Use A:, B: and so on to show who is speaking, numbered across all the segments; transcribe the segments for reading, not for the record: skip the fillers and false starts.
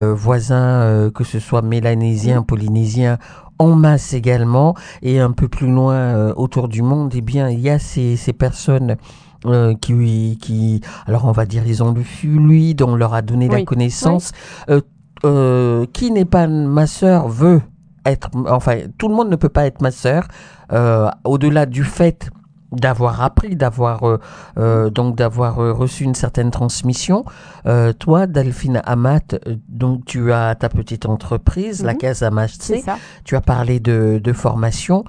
A: voisins, que ce soit mélanésiens, polynésiens, en masse également, et un peu plus loin autour du monde, eh bien, il y a ces personnes alors on va dire, ils ont le fluide, on leur a donné la
B: Oui.
A: connaissance. Qui n'est pas ma sœur veut être, enfin, tout le monde ne peut pas être ma sœur, au-delà du fait d'avoir appris, d'avoir reçu une certaine transmission. Toi, Delphine Amat, donc tu as ta petite entreprise, la Casa
B: C'est
A: Machté.
B: ça.
A: Tu as parlé de formation.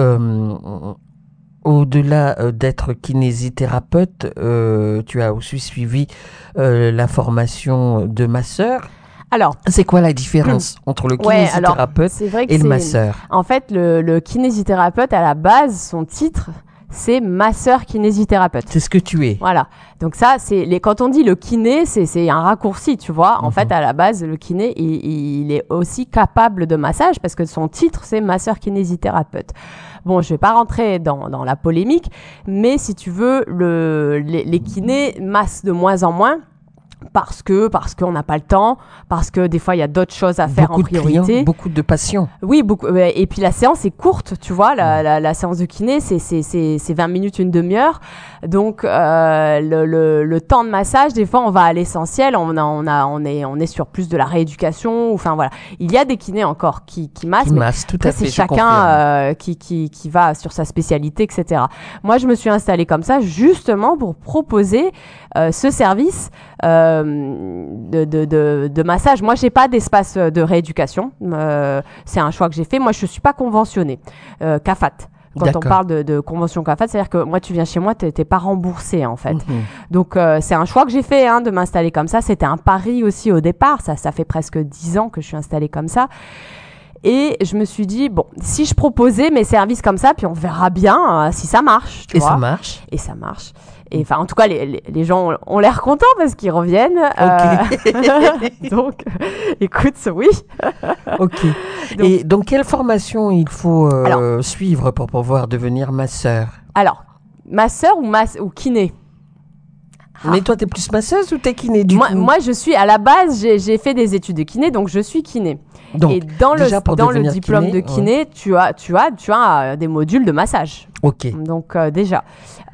A: Au-delà d'être kinésithérapeute, tu as aussi suivi la formation de masseur.
B: Alors,
A: C'est quoi la différence entre le kinésithérapeute
B: c'est vrai que
A: et le masseur?
B: En fait, le kinésithérapeute, à la base, son titre, c'est masseur kinésithérapeute.
A: C'est ce que tu es.
B: Voilà. Donc ça, quand on dit le kiné, c'est un raccourci, tu vois. En fait, à la base, le kiné, il est aussi capable de massage parce que son titre, c'est masseur kinésithérapeute. Bon, je vais pas rentrer dans la polémique, mais si tu veux, les kinés massent de moins en moins. Parce qu'on n'a pas le temps, parce que des fois il y a d'autres choses à faire
A: Beaucoup
B: en priorité.
A: de clients, beaucoup de patients.
B: Oui, beaucoup. Et puis la séance est courte, tu vois. La séance de kiné, c'est 20 minutes, une demi-heure. Donc le temps de massage, des fois on va à l'essentiel. On est sur plus de la rééducation. Enfin voilà, il y a des kinés encore qui massent.
A: Qui massent, tout à fait.
B: C'est chacun qui va sur sa spécialité, etc. Moi, je me suis installée comme ça justement pour proposer ce service de massage. Moi, j'ai pas d'espace de rééducation. C'est un choix que j'ai fait. Moi, je suis pas conventionnée. CAFAT. Quand on parle de convention CAFAT, c'est-à-dire que moi, tu viens chez moi, t'es pas remboursé en fait. Donc, c'est un choix que j'ai fait de m'installer comme ça. C'était un pari aussi au départ. Ça fait presque 10 ans que je suis installée comme ça. Et je me suis dit, bon, si je proposais mes services comme ça, puis on verra bien si ça marche. Tu vois.
A: Ça marche.
B: Et ça marche. Et enfin, en tout cas, les gens ont l'air contents parce qu'ils reviennent. Donc, écoute, oui.
A: Ok. Et donc, quelle formation il faut suivre pour pouvoir devenir masseur?
B: Alors, masseur ou kiné?
A: Mais toi, t'es plus masseuse ou t'es kiné du coup?
B: Moi, je suis, à la base, j'ai fait des études de kiné, donc je suis kiné.
A: Donc,
B: et dans le diplôme
A: kiné,
B: de kiné, tu as des modules de massage.
A: Ok.
B: Donc déjà.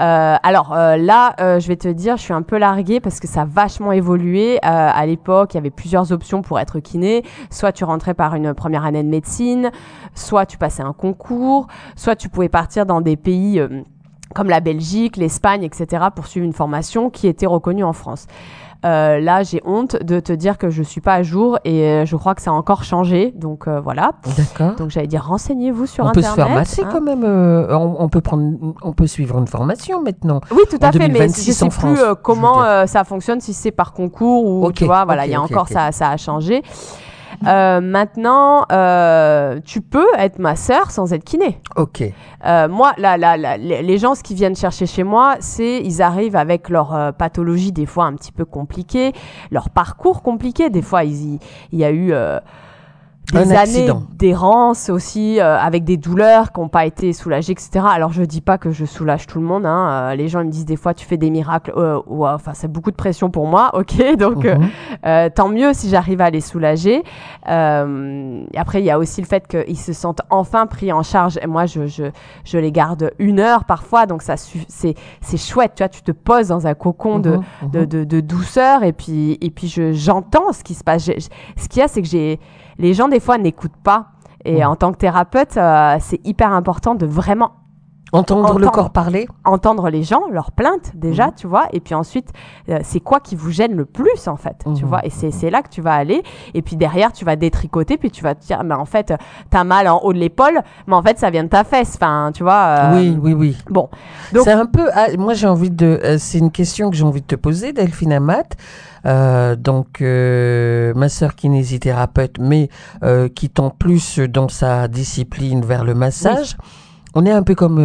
B: Là, je vais te dire, je suis un peu larguée parce que ça a vachement évolué. À l'époque, il y avait plusieurs options pour être kiné. Soit tu rentrais par une première année de médecine, soit tu passais un concours, soit tu pouvais partir dans des pays comme la Belgique, l'Espagne, etc. pour suivre une formation qui était reconnue en France. Là, j'ai honte de te dire que je suis pas à jour et je crois que ça a encore changé. Donc voilà.
A: D'accord.
B: Donc j'allais dire, renseignez-vous sur
A: on
B: Internet.
A: On peut se faire masser quand même. On peut suivre une formation maintenant.
B: Oui, tout à fait. Mais je sais
A: en France,
B: plus comment ça fonctionne, si c'est par concours ou tu vois. Voilà, il y a encore ça a changé. Maintenant, tu peux être masseur sans être kiné.
A: Ok.
B: Moi, les gens, ce qui viennent chercher chez moi, ils arrivent avec leur pathologie des fois un petit peu compliquée, leur parcours compliqué. Des fois, il y a eu des années d'errance aussi, avec des douleurs qui n'ont pas été soulagées, etc. Alors, je dis pas que je soulage tout le monde. Les gens ils me disent des fois, tu fais des miracles. Enfin, c'est beaucoup de pression pour moi. Ok, donc tant mieux si j'arrive à les soulager. Après, il y a aussi le fait qu'ils se sentent enfin pris en charge. Et moi, je les garde 1 heure parfois, donc c'est chouette. Tu vois, tu te poses dans un cocon de douceur et puis j'entends ce qui se passe. Ce qu'il y a, c'est que les gens, des fois, n'écoutent pas. Et en tant que thérapeute, c'est hyper important de vraiment
A: entendre le corps parler.
B: Entendre les gens, leurs plaintes, déjà, tu vois. Et puis ensuite, c'est quoi qui vous gêne le plus, en fait, tu vois. Et c'est là que tu vas aller. Et puis derrière, tu vas détricoter. Puis tu vas te dire, mais en fait, t'as mal en haut de l'épaule. Mais en fait, ça vient de ta fesse. Enfin, tu vois.
A: Oui.
B: Bon. Donc,
A: c'est un peu... moi, j'ai envie c'est une question que j'ai envie de te poser, Delphine Amat. Masseur kinésithérapeute, mais qui tend plus dans sa discipline vers le massage. Oui. On est un peu comme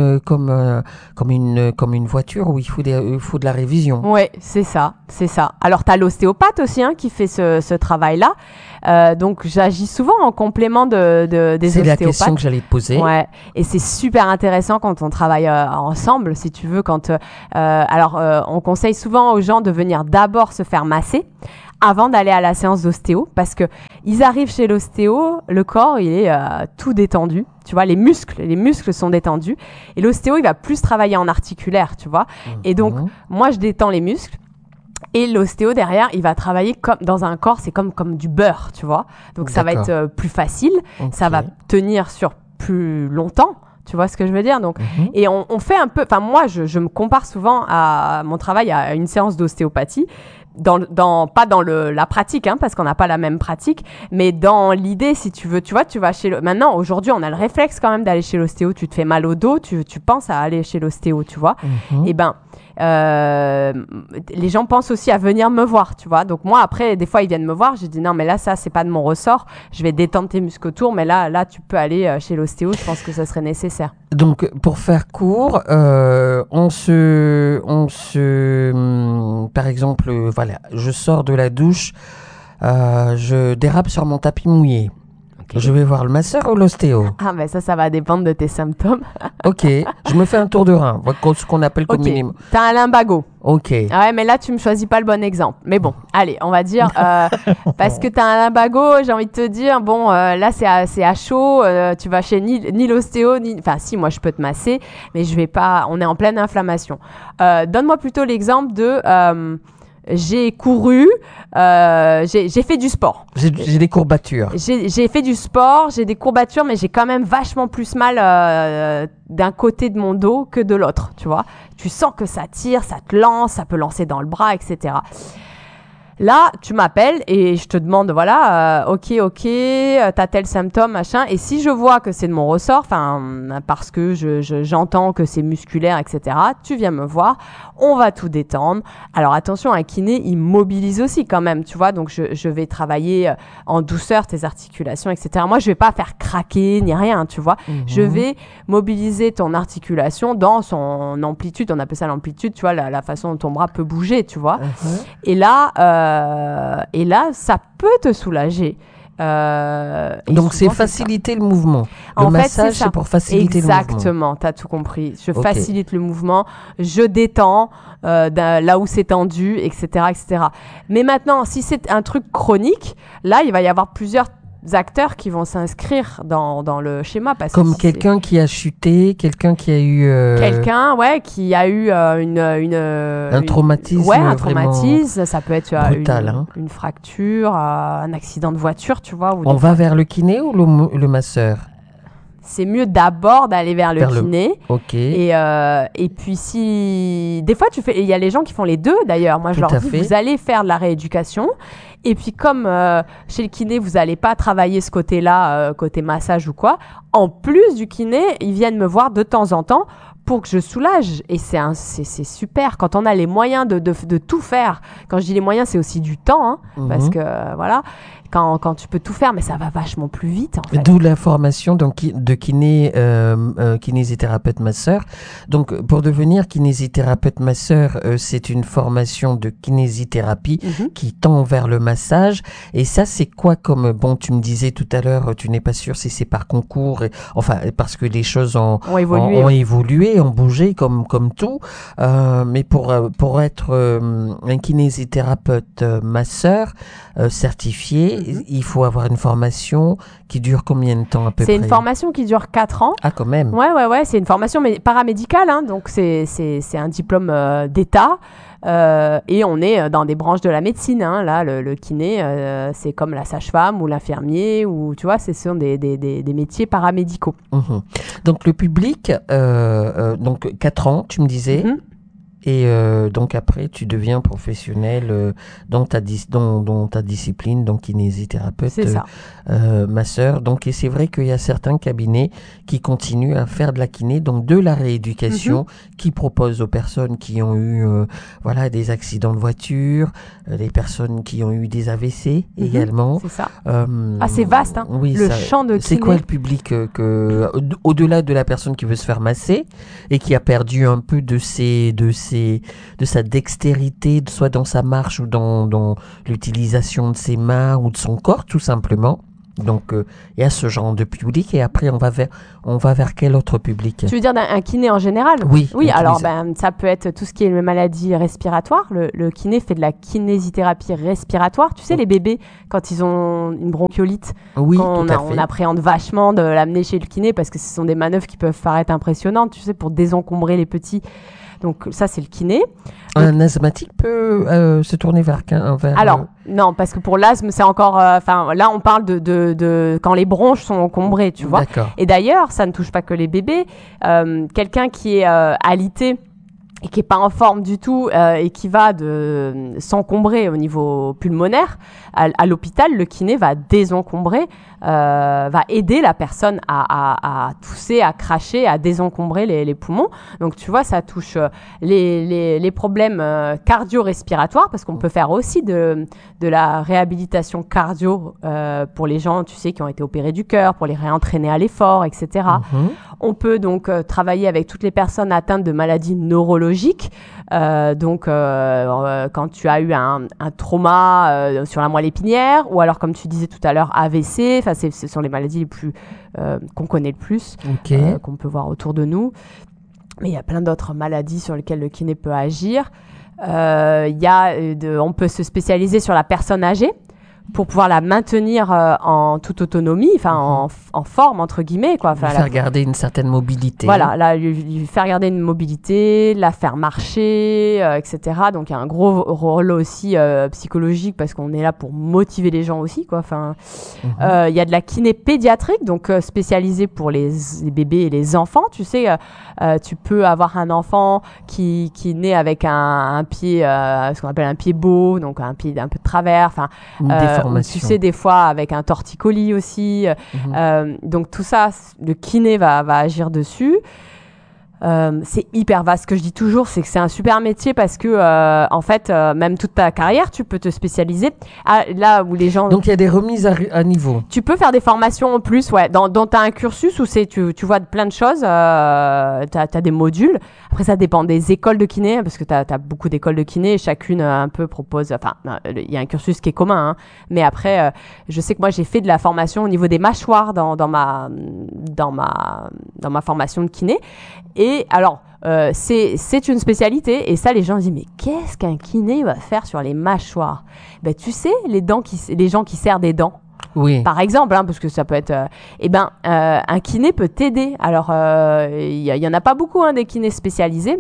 A: une voiture où il faut de la révision.
B: Oui, c'est ça. Alors, tu as l'ostéopathe aussi qui fait ce travail-là. Donc, j'agis souvent en complément des ostéopathes.
A: C'est la question que j'allais te poser.
B: Ouais. Et c'est super intéressant quand on travaille ensemble, si tu veux. On conseille souvent aux gens de venir d'abord se faire masser avant d'aller à la séance d'ostéo, parce que ils arrivent chez l'ostéo, le corps il est tout détendu, tu vois, les muscles sont détendus, et l'ostéo il va plus travailler en articulaire, tu vois, et donc moi je détends les muscles, et l'ostéo derrière il va travailler comme dans un corps, c'est comme du beurre, tu vois, donc ça va être plus facile, ça va tenir sur plus longtemps. Tu vois ce que je veux dire? Donc, et on fait un peu... Enfin, moi, je me compare souvent à mon travail à une séance d'ostéopathie. Pas dans la pratique, hein, parce qu'on n'a pas la même pratique, mais dans l'idée, si tu veux, tu vois, tu vas maintenant, aujourd'hui, on a le réflexe quand même d'aller chez l'ostéo. Tu te fais mal au dos, tu penses à aller chez l'ostéo, tu vois. Et ben, les gens pensent aussi à venir me voir, tu vois. Donc moi, après, des fois, ils viennent me voir. Je dis non, mais là, ça, c'est pas de mon ressort. Je vais détendre tes muscles autour, mais là, tu peux aller chez l'ostéo. Je pense que ça serait nécessaire.
A: Donc, pour faire court, par exemple, voilà, je sors de la douche, je dérape sur mon tapis mouillé. Je vais voir le masseur ou l'ostéo?
B: Ah, mais ça va dépendre de tes symptômes.
A: Ok, je me fais un tour de rein, ce qu'on appelle communément.
B: T'as un lumbago.
A: Ok.
B: Ah ouais, mais là, tu me choisis pas le bon exemple. Mais bon, allez, on va dire, parce que t'as un lumbago, j'ai envie de te dire, bon, là, c'est à chaud, tu vas chez ni l'ostéo, enfin, si, moi, je peux te masser, mais je vais pas, on est en pleine inflammation. Donne-moi plutôt l'exemple de... j'ai couru, j'ai fait du sport.
A: J'ai des courbatures.
B: J'ai fait du sport, j'ai des courbatures, mais j'ai quand même vachement plus mal d'un côté de mon dos que de l'autre, tu vois. Tu sens que ça tire, ça te lance, ça peut lancer dans le bras, etc. Là, tu m'appelles et je te demande, voilà, ok, t'as tel symptôme, machin. Et si je vois que c'est de mon ressort, parce que j'entends que c'est musculaire, etc., tu viens me voir, on va tout détendre. Alors attention, un kiné, il mobilise aussi quand même, tu vois. Donc je vais travailler en douceur tes articulations, etc. Moi, je vais pas faire craquer ni rien, tu vois. Je vais mobiliser ton articulation dans son amplitude. On appelle ça l'amplitude, tu vois, la façon dont ton bras peut bouger, tu vois. Et là, ça peut te soulager.
A: Donc, c'est faciliter le mouvement. Le massage, c'est pour faciliter le mouvement.
B: Exactement, tu as tout compris. Je facilite le mouvement, je détends là où c'est tendu, etc., etc. Mais maintenant, si c'est un truc chronique, là, il va y avoir plusieurs acteurs qui vont s'inscrire dans le schéma.
A: Comme quelqu'un qui a chuté, quelqu'un qui a eu...
B: Quelqu'un, qui a eu un
A: traumatisme.
B: Ouais, un traumatisme. Ça peut être
A: brutal,
B: une fracture, un accident de voiture, tu vois.
A: On va vers le kiné ou le masseur?
B: C'est mieux d'abord d'aller vers le kiné.
A: Ok.
B: Et puis des fois, il y a les gens qui font les deux, d'ailleurs. Moi, je leur dis, vous allez faire de la rééducation. Et puis, comme chez le kiné, vous n'allez pas travailler ce côté-là, côté massage ou quoi, en plus du kiné, ils viennent me voir de temps en temps pour que je soulage. Et c'est super. Quand on a les moyens de tout faire, quand je dis les moyens, c'est aussi du temps, hein, parce que, voilà, quand tu peux tout faire, mais ça va vachement plus vite, en fait.
A: D'où la formation de kinésithérapeute masseur. Donc, pour devenir kinésithérapeute masseur, c'est une formation de kinésithérapie qui tend vers le massage. Et ça, c'est quoi comme... Bon, tu me disais tout à l'heure, tu n'es pas sûr si c'est par concours, parce que les choses ont évolué, ont bougé comme tout. Mais pour être un kinésithérapeute masseur certifié, il faut avoir une formation qui dure combien de temps à peu près?
B: C'est une formation qui dure 4 ans.
A: Ah, quand même.
B: Ouais, c'est une formation paramédicale, hein, donc c'est un diplôme d'État. Et on est dans des branches de la médecine, hein. Là, le kiné, c'est comme la sage-femme ou l'infirmier, ou tu vois, ce sont des métiers paramédicaux.
A: Donc le public, donc 4 ans, tu me disais. Et donc après, tu deviens professionnel dans ta discipline, donc kinésithérapeute, masseur. Donc, et c'est vrai qu'il y a certains cabinets qui continuent à faire de la kiné, donc de la rééducation, qui proposent aux personnes qui ont eu des accidents de voiture, les personnes qui ont eu des AVC également.
B: C'est ça. C'est vaste, hein,
A: oui,
B: champ de kiné.
A: C'est quoi le public au-delà de la personne qui veut se faire masser et qui a perdu un peu de sa dextérité, soit dans sa marche ou dans l'utilisation de ses mains ou de son corps, tout simplement? Donc, il y a ce genre de public et après, on va vers quel autre public?
B: Tu veux dire un kiné en général?
A: Oui.
B: Oui, alors ça peut être tout ce qui est maladie respiratoire. Le kiné fait de la kinésithérapie respiratoire. Tu sais, les bébés, quand ils ont une bronchiolite,
A: oui,
B: on appréhende vachement de l'amener chez le kiné parce que ce sont des manœuvres qui peuvent paraître impressionnantes, tu sais, pour désencombrer les petits. Donc ça, c'est le kiné.
A: Un asthmatique peut se tourner vers...
B: Alors, non, parce que pour l'asthme, c'est encore... là, on parle de quand les bronches sont encombrées, tu vois.
A: D'accord.
B: Et d'ailleurs, ça ne touche pas que les bébés. Quelqu'un qui est alité et qui n'est pas en forme du tout et qui va s'encombrer au niveau pulmonaire, à l'hôpital, le kiné va désencombrer, va aider la personne à tousser, à cracher, à désencombrer les poumons. Donc, tu vois, ça touche les problèmes cardio-respiratoires parce qu'on peut faire aussi de la réhabilitation cardio pour les gens, tu sais, qui ont été opérés du cœur, pour les réentraîner à l'effort, etc.
A: Mm-hmm.
B: On peut donc travailler avec toutes les personnes atteintes de maladies neurologiques. Quand tu as eu un trauma sur la moelle épinière ou alors, comme tu disais tout à l'heure, AVC, ce sont les maladies les plus qu'on connaît le plus, qu'on peut voir autour de nous. Mais il y a plein d'autres maladies sur lesquelles le kiné peut agir. On peut se spécialiser sur la personne âgée pour pouvoir la maintenir en toute autonomie, en forme, entre guillemets. Lui
A: faire garder une certaine mobilité.
B: Voilà, lui faire garder une mobilité, la faire marcher, etc. Donc, il y a un gros rôle aussi psychologique parce qu'on est là pour motiver les gens aussi. Il y a de la kiné pédiatrique, donc spécialisée pour les bébés et les enfants. Tu sais, tu peux avoir un enfant qui naît avec un pied, ce qu'on appelle un pied beau, donc un pied un peu de travers. Tu sais, des fois avec un torticolis aussi. Donc tout ça, le kiné va agir dessus. C'est hyper vaste. Ce que je dis toujours, c'est que c'est un super métier parce que, même toute ta carrière, tu peux te spécialiser. Là où les gens...
A: Donc, il y a des remises à niveau.
B: Tu peux faire des formations en plus, ouais. Tu as un cursus où tu vois plein de choses. Tu as des modules. Après, ça dépend des écoles de kiné parce que tu as beaucoup d'écoles de kiné. Chacune un peu propose... il y a un cursus qui est commun. Hein, mais après, je sais que moi, j'ai fait de la formation au niveau des mâchoires dans ma formation de kiné. Et alors, c'est une spécialité. Et ça, les gens disent, mais qu'est-ce qu'un kiné va faire sur les mâchoires? Tu sais, les gens qui serrent des dents.
A: Oui.
B: Par exemple, parce que ça peut être... un kiné peut t'aider. Alors, il y en a pas beaucoup, des kinés spécialisés.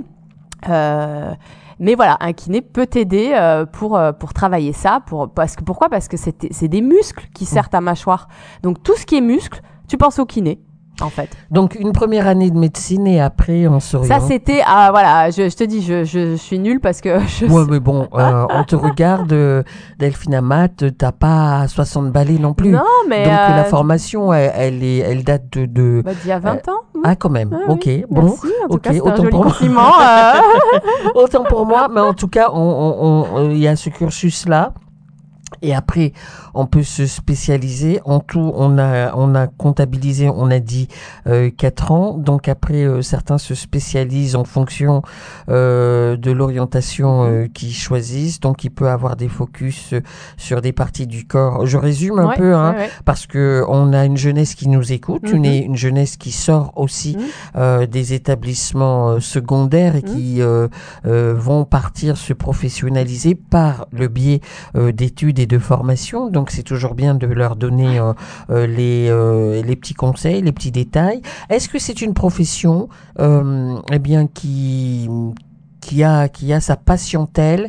B: Mais voilà, un kiné peut t'aider pour travailler ça. Pourquoi? Parce que c'est des muscles qui serrent ta mâchoire. Donc, tout ce qui est muscle, tu penses au kiné. En fait.
A: Donc, une première année de médecine et après, on s'oriente.
B: Ça, c'était... je te dis, je suis nulle parce que...
A: Mais bon, on te regarde, Delphine Amat, t'as pas 60 balais non plus.
B: Non, mais...
A: Donc, la formation, elle date de...
B: d'il y a 20 ans.
A: Ah, quand même.
B: Ah,
A: ok,
B: oui.
A: bon.
B: Merci. En tout cas, c'est un joli
A: pour
B: compliment.
A: Autant pour moi, mais en tout cas, il y a ce cursus-là. Et après, on peut se spécialiser. En tout, on a comptabilisé, on a dit 4 ans. Donc après, certains se spécialisent en fonction de l'orientation qu'ils choisissent. Donc il peut avoir des focus sur des parties du corps. Je résume un peu, parce que on a une jeunesse qui nous écoute, une jeunesse qui sort aussi des établissements secondaires et qui vont partir se professionnaliser par le biais d'études et de formation. Donc c'est toujours bien de leur donner les petits conseils, les petits détails. Est-ce que c'est une profession qui a sa patientèle,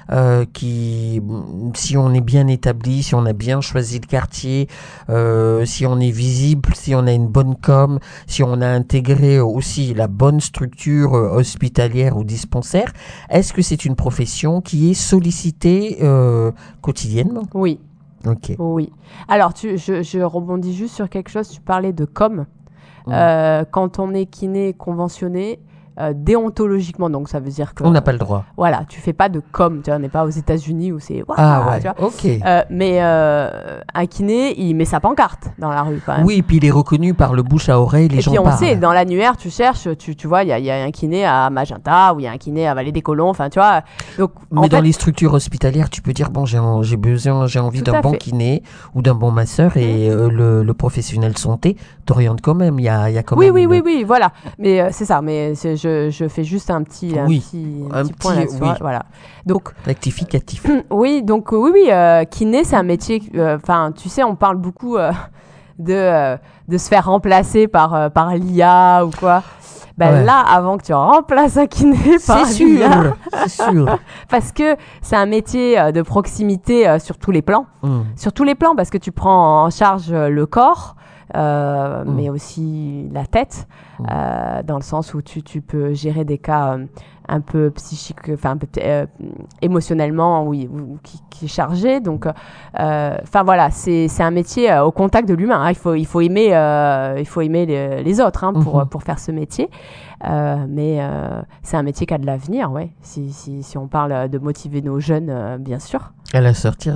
A: si on est bien établi, si on a bien choisi le quartier, si on est visible, si on a une bonne com, si on a intégré aussi la bonne structure hospitalière ou dispensaire, est-ce que c'est une profession qui est sollicitée quotidiennement?
B: Oui.
A: Ok.
B: Oui. Alors, je rebondis juste sur quelque chose. Tu parlais de com. Quand on est kiné conventionné, déontologiquement, donc ça veut dire que
A: On n'a pas le droit.
B: voilà, tu fais pas de com, tu vois, on n'est pas aux États-Unis où c'est
A: Ah ouais,
B: tu vois.
A: ok.
B: Mais un kiné, il met sa pancarte dans la rue quand même.
A: Oui, puis il est reconnu par le bouche à oreille, les
B: Et
A: gens
B: puis on
A: parlent.
B: sait, dans l'annuaire, tu cherches, tu vois, il y a un kiné à Magenta ou il y a un kiné à Vallée des Colons, enfin tu vois. Donc,
A: Mais dans les structures hospitalières, tu peux dire bon, j'ai envie
B: Tout
A: d'un
B: à
A: bon
B: fait.
A: kiné ou d'un bon masseur et le professionnel de santé t'oriente quand même. Il y a quand
B: oui,
A: même.
B: oui, voilà. Mais c'est ça. Mais je fais juste un petit point là-dessus.
A: oui.
B: Voilà. Donc,
A: Rectificatif.
B: oui, donc kiné, c'est un métier. Enfin, tu sais, on parle beaucoup de se faire remplacer par l'IA ou quoi. Ben
A: Ouais.
B: là, avant que tu remplaces un kiné par
A: C'est
B: l'IA,
A: sûr, c'est sûr.
B: parce que c'est un métier de proximité sur tous les plans.
A: Mm.
B: Sur tous les plans, parce que tu prends en charge le corps, mais aussi la tête, dans le sens où tu peux gérer des cas un peu psychiques, enfin un peu émotionnellement, qui est chargé. Donc, enfin voilà, c'est un métier au contact de l'humain. Hein. Il faut aimer les autres hein, pour faire ce métier. Mais c'est un métier qui a de l'avenir, ouais. Si on parle de motiver nos jeunes, bien sûr.
A: À la sortie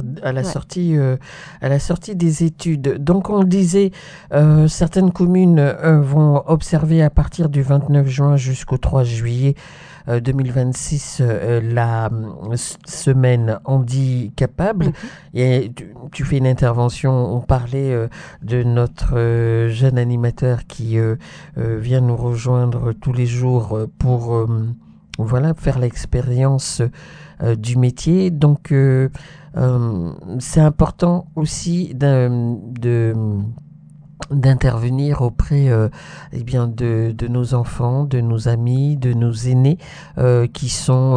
A: des études. Donc on le disait, certaines communes vont observer à partir du 29 juin jusqu'au 3 juillet 2026 la semaine handicapable. Et tu fais une intervention, on parlait de notre jeune animateur qui vient nous rejoindre tous les jours pour faire l'expérience du métier. Donc c'est important aussi d'intervenir auprès de nos enfants, de nos amis, de nos aînés qui sont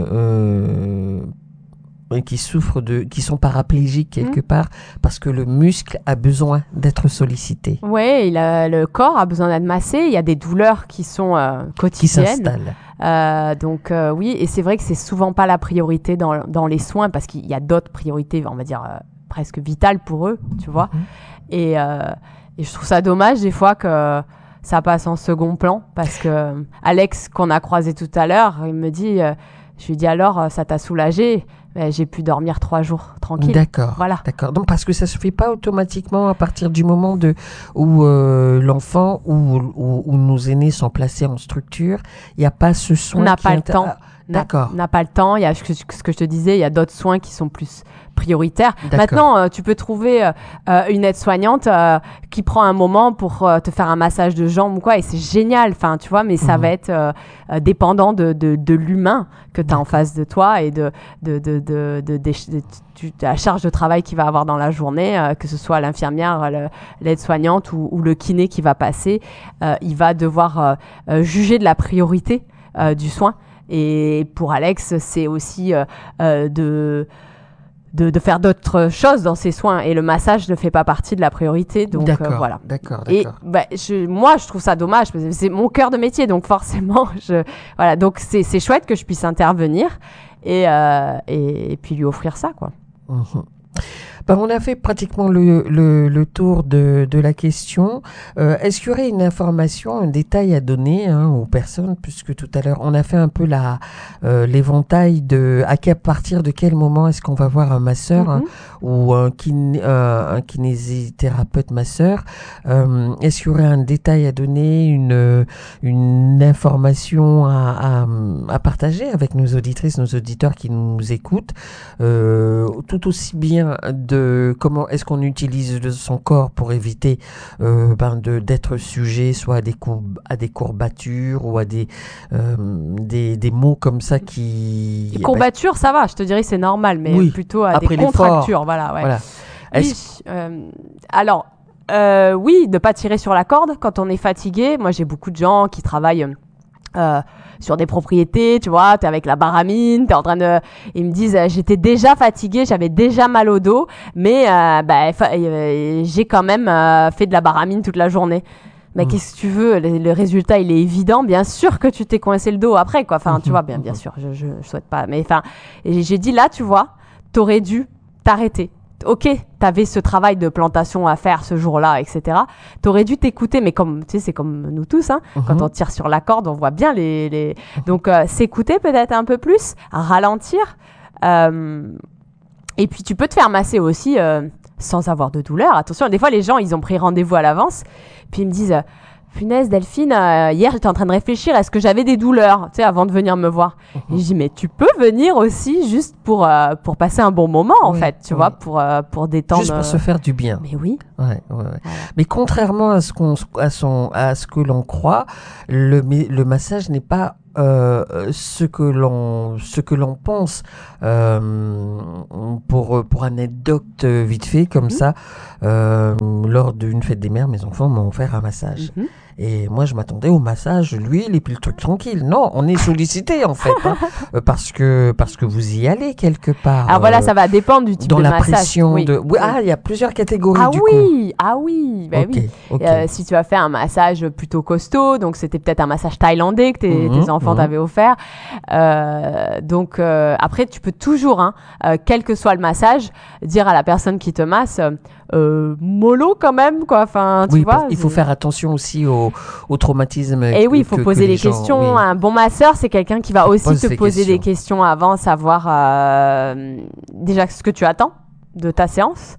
A: qui sont paraplégiques quelque part parce que le muscle a besoin d'être sollicité.
B: Ouais, le corps a besoin d'être massé. Il y a des douleurs qui sont quotidiennes.
A: Qui s'installent.
B: Donc oui, et c'est vrai que c'est souvent pas la priorité dans les soins parce qu'il y a d'autres priorités, on va dire presque vitales pour eux, tu vois. Et je trouve ça dommage des fois que ça passe en second plan parce que Alex qu'on a croisé tout à l'heure, il me dit, je lui dis alors ça t'a soulagé? J'ai pu dormir 3 jours tranquille.
A: D'accord.
B: Voilà.
A: D'accord. Donc parce que ça se fait pas automatiquement à partir du moment où l'enfant ou nos aînés sont placés en structure, il n'y a pas ce soin.
B: On n'a pas le temps.
A: D'accord.
B: N'a pas le temps. Il y a ce que je te disais, il y a d'autres soins qui sont plus prioritaires.
A: D'accord.
B: Maintenant, tu peux trouver une aide-soignante qui prend un moment pour te faire un massage de jambes ou quoi, et c'est génial. Enfin, tu vois, mais ça va être dépendant de l'humain que tu as en face de toi et de la charge de travail qu'il va avoir dans la journée, que ce soit l'infirmière, l'aide-soignante ou le kiné qui va passer. Il va devoir juger de la priorité du soin. Et pour Alex, c'est aussi de faire d'autres choses dans ses soins. Et le massage ne fait pas partie de la priorité. Donc voilà.
A: D'accord.
B: Et moi, je trouve ça dommage parce que c'est mon cœur de métier. Donc forcément, voilà. Donc c'est chouette que je puisse intervenir et puis lui offrir ça, quoi.
A: On a fait pratiquement le tour de la question. Est-ce qu'il y aurait une information, un détail à donner aux personnes, puisque tout à l'heure, on a fait un peu l'éventail de à partir de quel moment est-ce qu'on va voir un masseur ou un kinésithérapeute masseur. Est-ce qu'il y aurait un détail à donner, une information à partager avec nos auditrices, nos auditeurs qui nous écoutent, tout aussi bien de comment est-ce qu'on utilise son corps pour éviter d'être sujet soit à des courbatures ou à des mots comme ça qui...
B: Les courbatures, ça va, je te dirais c'est normal, mais plutôt à des contractures. Voilà. Oui, alors, oui, de ne pas tirer sur la corde quand on est fatigué. Moi, j'ai beaucoup de gens qui travaillent... sur des propriétés, tu vois, t'es avec la baramine, t'es en train de... Ils me disent, j'étais déjà fatiguée, j'avais déjà mal au dos, mais j'ai quand même fait de la baramine toute la journée. Mais qu'est-ce que tu veux, le résultat, il est évident. Bien sûr que tu t'es coincé le dos après, quoi. Enfin, tu vois, bien sûr, je souhaite pas. Mais enfin, j'ai dit, là, tu vois, t'aurais dû t'arrêter. ok, t'avais ce travail de plantation à faire ce jour-là, etc. T'aurais dû t'écouter, mais comme tu sais, c'est comme nous tous, hein, quand on tire sur la corde, on voit bien les... Donc, s'écouter peut-être un peu plus, ralentir. Et puis, tu peux te faire masser aussi sans avoir de douleur. Attention, des fois, les gens, ils ont pris rendez-vous à l'avance, puis ils me disent... Punaise, Delphine, hier j'étais en train de réfléchir, est-ce que j'avais des douleurs, tu sais, avant de venir me voir. Et je dis, mais tu peux venir aussi juste pour passer un bon moment, en fait, tu vois, pour détendre.
A: Juste pour se faire du bien.
B: Mais oui.
A: Ouais. Mais contrairement à ce que l'on croit, le massage n'est pas ce que l'on pense. Pour anecdote vite fait comme ça, lors d'une fête des mères, mes enfants m'ont offert un massage. Et moi, je m'attendais au massage, l'huile et puis le truc tranquille. Non, on est sollicité en fait, parce que vous y allez quelque part.
B: Alors voilà, ça va dépendre du type de massage. Dans la pression
A: il y a plusieurs catégories du coup.
B: Ah oui, bah oui. Si tu as fait un massage plutôt costaud, donc c'était peut-être un massage thaïlandais que tes enfants t'avaient offert. Donc après, tu peux toujours, quel que soit le massage, dire à la personne qui te masse. Mollo quand même quoi, enfin tu vois,
A: il faut faire attention aussi au traumatisme.
B: Et oui, il faut poser les questions. Un bon masseur, c'est quelqu'un qui va aussi te poser des questions avant, savoir déjà ce que tu attends de ta séance,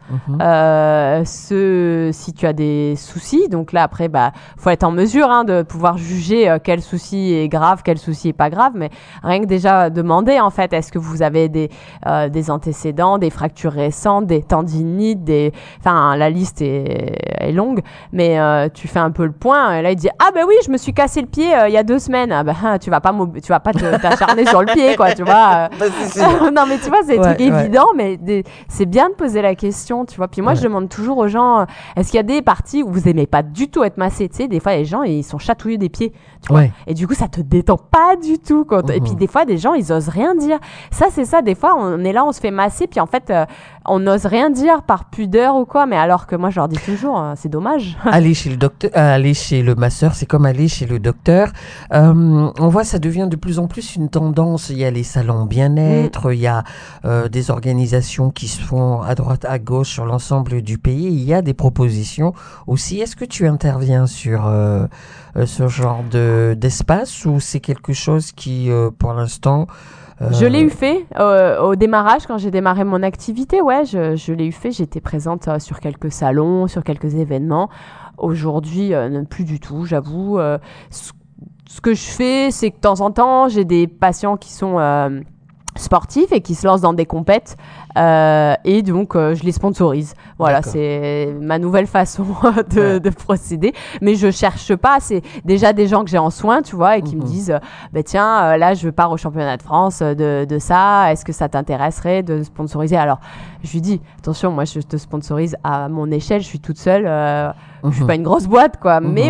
B: si tu as des soucis. Donc là après, faut être en mesure de pouvoir juger quel souci est grave, quel souci est pas grave. Mais rien que déjà demander en fait, est-ce que vous avez des antécédents, des fractures récentes, des tendinites, enfin la liste est longue, mais tu fais un peu le point. Et là il dit oui, je me suis cassé le pied il y a 2 semaines. Tu vas pas t'acharner sur le pied quoi, tu vois. Non mais tu vois, c'est des trucs évidents, mais c'est bien de poser la question, tu vois. Puis moi, je demande toujours aux gens, est-ce qu'il y a des parties où vous aimez pas du tout être massé? Tu sais, des fois, les gens, ils sont chatouillés des pieds, tu vois. Et du coup, ça te détend pas du tout. Et puis, des fois, des gens, ils osent rien dire. Ça, c'est ça. Des fois, on est là, on se fait masser, puis en fait, on n'ose rien dire par pudeur ou quoi. Mais alors que moi, je leur dis toujours, c'est dommage.
A: Aller chez le masseur, c'est comme aller chez le docteur. On voit, ça devient de plus en plus une tendance. Il y a les salons bien-être, il y a des organisations qui se font à droite, à gauche sur l'ensemble du pays. Il y a des propositions aussi. Est-ce que tu interviens sur ce genre d'espace ou c'est quelque chose qui, pour l'instant...
B: Je l'ai eu fait au démarrage, quand j'ai démarré mon activité. Ouais, je l'ai eu fait. J'étais présente sur quelques salons, sur quelques événements. Aujourd'hui, plus du tout, j'avoue. Ce que je fais, c'est que de temps en temps, j'ai des patients qui sont... sportifs et qui se lancent dans des compètes et donc je les sponsorise. Voilà, c'est ma nouvelle façon de procéder, mais je cherche pas, c'est déjà des gens que j'ai en soin, tu vois, et qui me disent tiens, là je pars au championnat de France de ça, est-ce que ça t'intéresserait de sponsoriser? Alors je lui dis attention, moi je te sponsorise à mon échelle, je suis toute seule, je suis pas une grosse boîte quoi, mais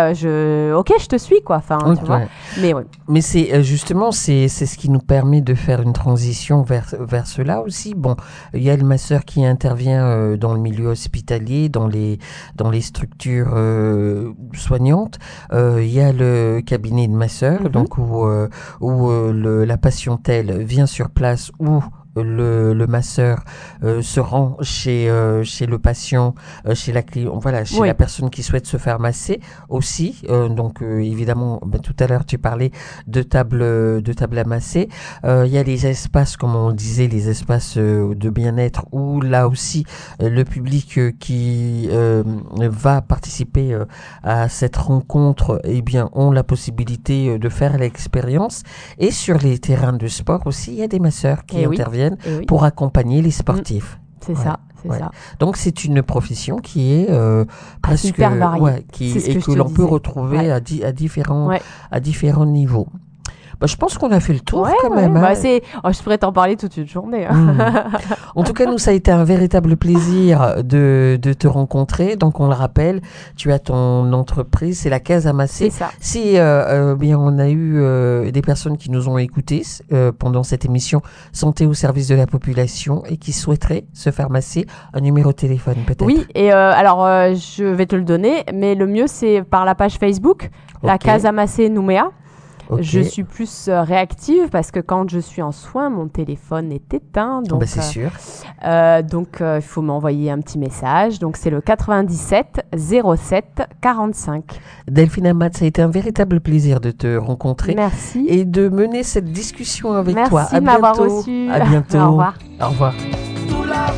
B: je te suis quoi, enfin tu vois.
A: Mais c'est justement c'est ce qui nous permet de faire une transition vers cela aussi. Bon, il y a le masseur qui intervient dans le milieu hospitalier, dans les structures soignantes. Il y a le cabinet de masseur, donc où la patientèle vient sur place, où le masseur se rend chez le patient, chez la la personne qui souhaite se faire masser aussi. Donc évidemment, tout à l'heure tu parlais de table à masser. Il y a les espaces, comme on disait, les espaces de bien-être où là aussi le public qui va participer à cette rencontre, ont la possibilité de faire l'expérience. Et sur les terrains de sport aussi, il y a des masseurs qui interviennent pour accompagner les sportifs.
B: C'est ça.
A: Donc c'est une profession qui est presque
B: hyper variée.
A: Et que l'on peut retrouver à différents niveaux. Je pense qu'on a fait le tour quand même.
B: Je pourrais t'en parler toute une journée.
A: En tout cas, nous, ça a été un véritable plaisir de te rencontrer. Donc, on le rappelle, tu as ton entreprise, c'est la Case à masser.
B: C'est ça.
A: Si on a eu des personnes qui nous ont écoutés pendant cette émission Santé au service de la population et qui souhaiteraient se faire masser, un numéro de téléphone peut-être.
B: Oui, et je vais te le donner, mais le mieux, c'est par la page Facebook, la Case à masser Nouméa.
A: Ok.
B: Je suis plus réactive parce que quand je suis en soins, mon téléphone est éteint.
A: Ah
B: Donc,
A: bah, c'est sûr.
B: il faut m'envoyer un petit message. Donc, c'est le 97 07 45.
A: Delphine Amat, ça a été un véritable plaisir de te rencontrer
B: Merci.
A: et de mener cette discussion avec
B: Merci
A: toi. À
B: de m'avoir
A: bientôt.
B: reçu.
A: À bientôt.
B: Au revoir.
A: Au revoir.